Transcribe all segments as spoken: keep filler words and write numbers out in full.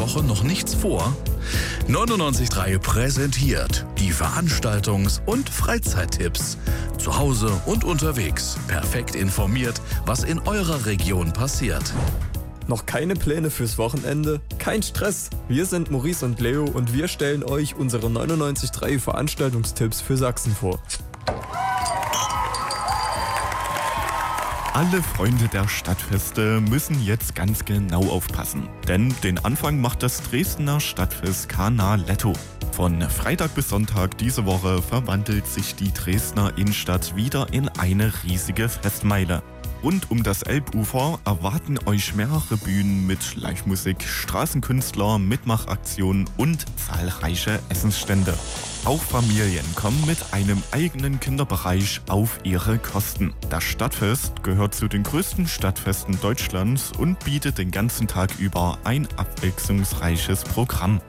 Woche noch nichts vor? neunundneunzig Komma drei präsentiert die Veranstaltungs- und Freizeittipps. Zu Hause und unterwegs. Perfekt informiert, was in eurer Region passiert. Noch keine Pläne fürs Wochenende? Kein Stress! Wir sind Maurice und Leo und wir stellen euch unsere neunundneunzig Komma drei Veranstaltungstipps für Sachsen vor. Alle Freunde der Stadtfeste müssen jetzt ganz genau aufpassen, denn den Anfang macht das Dresdner Stadtfest Canaletto. Von Freitag bis Sonntag diese Woche verwandelt sich die Dresdner Innenstadt wieder in eine riesige Festmeile. Rund um das Elbufer erwarten euch mehrere Bühnen mit Livemusik, Straßenkünstler, Mitmachaktionen und zahlreiche Essensstände. Auch Familien kommen mit einem eigenen Kinderbereich auf ihre Kosten. Das Stadtfest gehört zu den größten Stadtfesten Deutschlands und bietet den ganzen Tag über ein abwechslungsreiches Programm.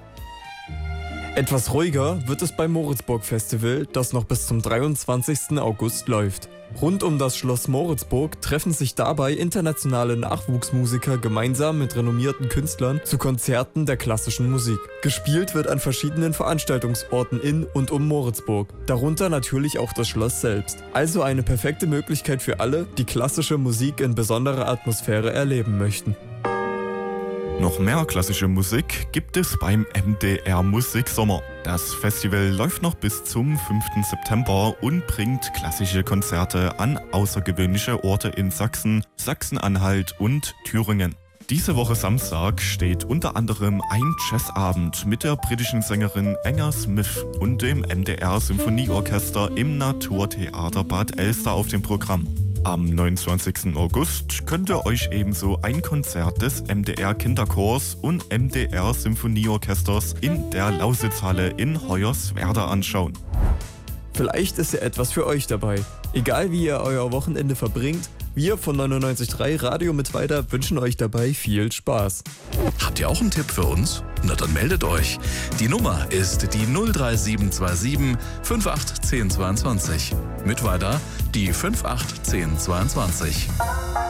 Etwas ruhiger wird es beim Moritzburg Festival, das noch bis zum dreiundzwanzigsten August läuft. Rund um das Schloss Moritzburg treffen sich dabei internationale Nachwuchsmusiker gemeinsam mit renommierten Künstlern zu Konzerten der klassischen Musik. Gespielt wird an verschiedenen Veranstaltungsorten in und um Moritzburg, darunter natürlich auch das Schloss selbst. Also eine perfekte Möglichkeit für alle, die klassische Musik in besonderer Atmosphäre erleben möchten. Noch mehr klassische Musik gibt es beim M D R Musiksommer. Das Festival läuft noch bis zum fünften September und bringt klassische Konzerte an außergewöhnliche Orte in Sachsen, Sachsen-Anhalt und Thüringen. Diese Woche Samstag steht unter anderem ein Jazzabend mit der britischen Sängerin Anna Smith und dem M D R Symphonieorchester im Naturtheater Bad Elster auf dem Programm. Am neunundzwanzigsten August könnt ihr euch ebenso ein Konzert des M D R Kinderchors und M D R Symphonieorchesters in der Lausitzhalle in Hoyerswerda anschauen. Vielleicht ist ja etwas für euch dabei. Egal wie ihr euer Wochenende verbringt, wir von neunundneunzig Komma drei Radio Mittweida wünschen euch dabei viel Spaß. Habt ihr auch einen Tipp für uns? Na dann meldet euch. Die Nummer ist die null drei sieben zwei sieben fünf acht eins null zwei zwei. Mittweida die fünf acht eins null zwei zwei.